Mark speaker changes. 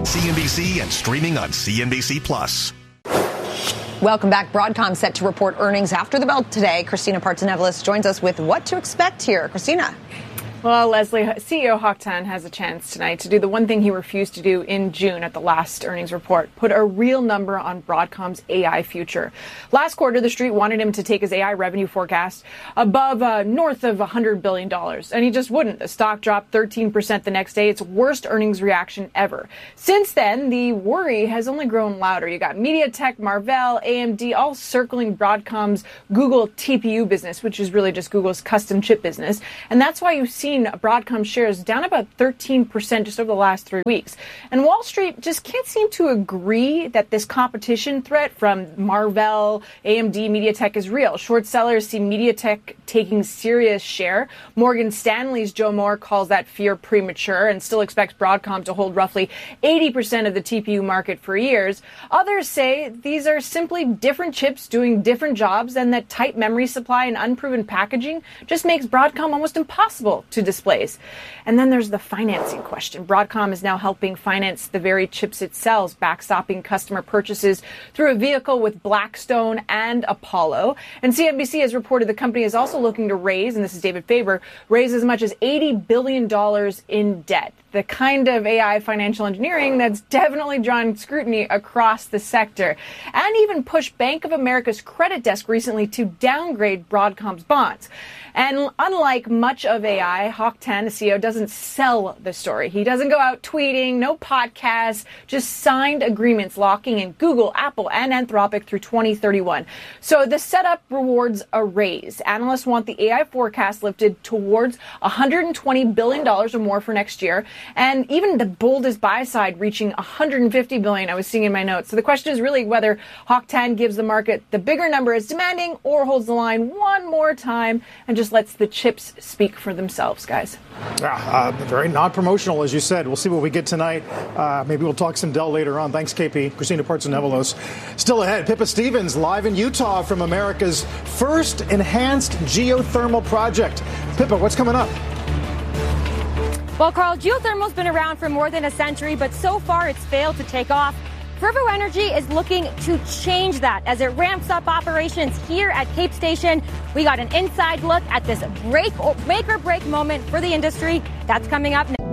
Speaker 1: CNBC and streaming on CNBC Plus.
Speaker 2: Welcome back. Broadcom set to report earnings after the bell today. Christina Partsinevelos joins us with what to expect here. Christina.
Speaker 3: Well, Leslie, CEO Hock Tan has a chance tonight to do the one thing he refused to do in June at the last earnings report, put a real number on Broadcom's AI future. Last quarter, the street wanted him to take his AI revenue forecast above north of $100 billion, and he just wouldn't. The stock dropped 13% the next day, its worst earnings reaction ever. Since then, the worry has only grown louder. You got MediaTek, Marvell, AMD all circling Broadcom's Google TPU business, which is really just Google's custom chip business, and that's why you've seen Broadcom shares down about 13% just over the last 3 weeks. And Wall Street just can't seem to agree that this competition threat from Marvell, AMD, MediaTek is real. Short sellers see MediaTek taking serious share. Morgan Stanley's Joe Moore calls that fear premature and still expects Broadcom to hold roughly 80% of the TPU market for years. Others say these are simply different chips doing different jobs and that tight memory supply and unproven packaging just makes Broadcom almost impossible to displace. And then there's the financing question. Broadcom is now helping finance the very chips it sells, backstopping customer purchases through a vehicle with Blackstone and Apollo. And CNBC has reported the company is also looking to raise, and this is David Faber, raise as much as $80 billion in debt. The kind of AI financial engineering that's definitely drawn scrutiny across the sector, and even pushed Bank of America's credit desk recently to downgrade Broadcom's bonds. And unlike much of AI, Hock Tan, the CEO, doesn't sell the story. He doesn't go out tweeting, no podcasts, just signed agreements locking in Google, Apple, and Anthropic through 2031. So the setup rewards a raise. Analysts want the AI forecast lifted towards $120 billion or more for next year. And even the boldest buy side reaching $150 billion, I was seeing in my notes. So the question is really whether Hock Tan gives the market the bigger number as demanding or holds the line one more time and just lets the chips speak for themselves, guys.
Speaker 4: Very non-promotional, as you said. We'll see what we get tonight. Maybe we'll talk some Dell later on. Thanks, KP. Christina Partsinevelos. Still ahead, Pippa Stevens live in Utah from America's first enhanced geothermal project. Pippa, what's coming up?
Speaker 5: Well, Carl, geothermal's been around for more than a century, but so far it's failed to take off. Fervo Energy is looking to change that as it ramps up operations here at Cape Station. We got an inside look at this make or break moment for the industry. That's coming up next.